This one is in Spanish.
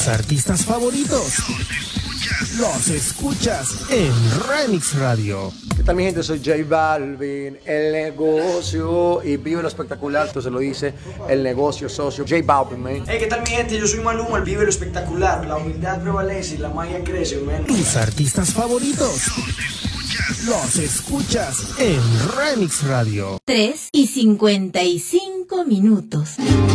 Tus artistas favoritos los escuchas en Remix Radio. ¿Qué tal, mi gente? Soy J Balvin, el negocio, y vive lo espectacular, esto se lo dice el negocio socio, J Balvin, man. Hey, ¿qué tal, mi gente? Yo soy Maluma, el vive lo espectacular, la humildad prevalece y la magia crece, man. Tus artistas favoritos los escuchas en Remix Radio. 3:55.